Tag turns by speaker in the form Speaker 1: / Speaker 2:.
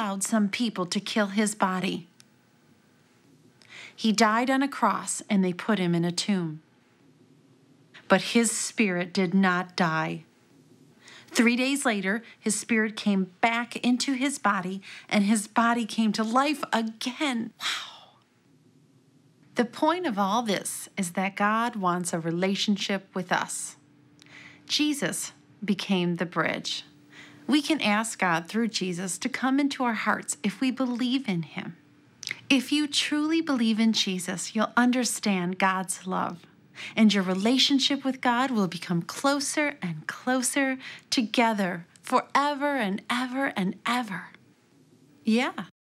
Speaker 1: allowed some people to kill his body. He died on a cross, and they put him in a tomb. But his spirit did not die. 3 days later, his spirit came back into his body, and his body came to life again. Wow. The point of all this is that God wants a relationship with us. Jesus became the bridge. We can ask God through Jesus to come into our hearts if we believe in him. If you truly believe in Jesus, you'll understand God's love, and your relationship with God will become closer and closer together forever and ever and ever. Yeah,